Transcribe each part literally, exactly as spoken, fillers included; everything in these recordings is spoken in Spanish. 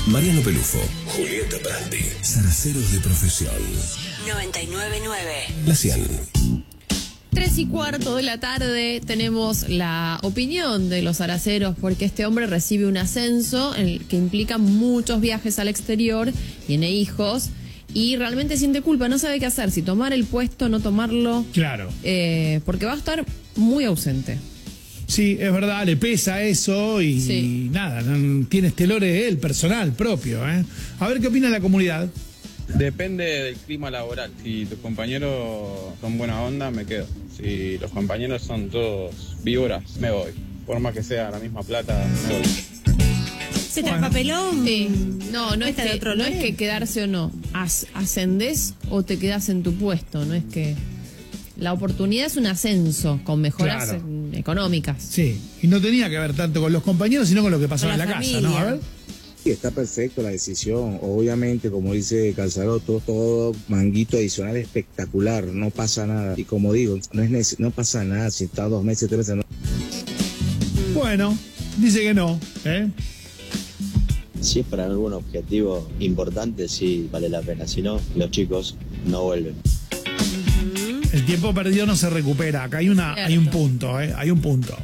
Mariano Pelufo, Julieta Prandi, zaraceros de profesión. noventa y nueve punto nueve. La cien. Tres y cuarto de la tarde tenemos la opinión de los zaraceros porque este hombre recibe un ascenso en el que implica muchos viajes al exterior, tiene hijos y realmente siente culpa, no sabe qué hacer, si tomar el puesto, no tomarlo. Claro. Eh, porque va a estar muy ausente. Sí, es verdad, le pesa eso y, Sí. y nada, no, tiene este lore él, personal, propio. ¿eh? A ver qué opina la comunidad. Depende del clima laboral. Si tus compañeros son buena onda, me quedo. Si los compañeros son todos víboras, me voy. Por más que sea la misma plata, me voy. ¿Se te Bueno. papelón? Eh, no, no es, ¿Está de que, otro no es lore? que quedarse o no. As- ascendés o te quedás en tu puesto. No es que... La oportunidad es un ascenso con mejoras Claro. eh, económicas. Sí, y no tenía que ver tanto con los compañeros, sino con lo que pasaba Con en la la casa, familia. ¿no? A ver. Sí, está perfecto la decisión. Obviamente, como dice Calzaroto, todo manguito adicional espectacular, no pasa nada. Y como digo, no es nece- no pasa nada si está dos meses, tres meses. No. Bueno, dice que no. ¿eh? Si es para algún objetivo importante, sí vale la pena. Si no, los chicos no vuelven. El tiempo perdido no se recupera. Acá hay, una, hay un Cierto. punto, ¿eh? Hay un punto.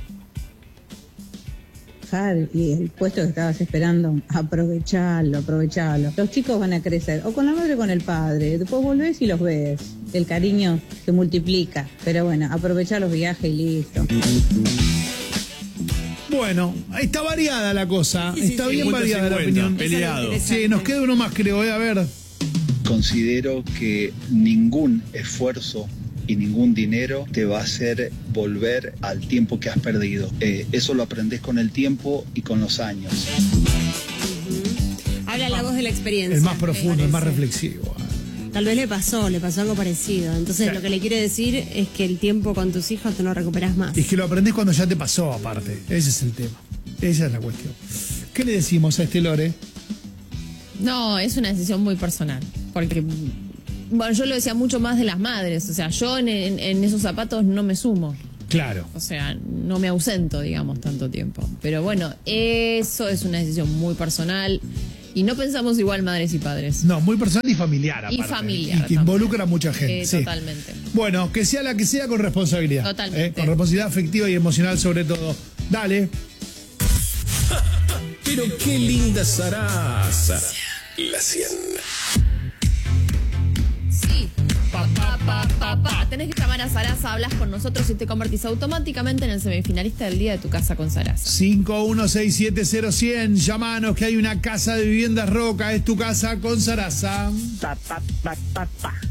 Y el puesto que estabas esperando, aprovecharlo, aprovecharlo. Los chicos van a crecer, o con la madre o con el padre. Después volvés y los ves. El cariño se multiplica. Pero bueno, aprovechar los viajes y listo. Bueno, está variada la cosa. Sí, sí, está sí. bien cincuenta variada la cincuenta, opinión. peleado. Sí, nos queda uno más, creo. ¿eh? A ver. Considero que ningún esfuerzo y ningún dinero te va a hacer volver al tiempo que has perdido. Eh, eso lo aprendes con el tiempo y con los años. Habla la voz de la experiencia. El más me profundo, el más parece. reflexivo. Tal vez le pasó, le pasó algo parecido. Entonces Claro. lo que le quiere decir es que el tiempo con tus hijos tú no recuperas más. Es que lo aprendés cuando ya te pasó, aparte. Ese es el tema. Esa es la cuestión. ¿Qué le decimos a este lore? No, es una decisión muy personal. Porque, bueno, yo lo decía mucho más de las madres. O sea, yo en, en- en esos zapatos no me sumo. Claro. O sea, no me ausento, digamos, tanto tiempo. Pero bueno, eso es una decisión muy personal. Y no pensamos igual madres y padres. No, muy personal y familiar, aparte. Y familiar Y que también. involucra a mucha gente. Eh, sí. Totalmente. Bueno, que sea la que sea con responsabilidad. Totalmente. ¿eh? Con responsabilidad afectiva y emocional sobre todo. Dale. Pero qué linda zaraza. La cien. Sí. Pa, pa, pa, pa, pa. Tenés que llamar a Sarasa, hablas con nosotros y te convertís automáticamente en el semifinalista del día de tu casa con Sarasa. cinco uno seis siete cero cien. Llamanos que hay una casa de viviendas Roca. Es tu casa con Sarasa. Pa, pa, pa, pa, pa.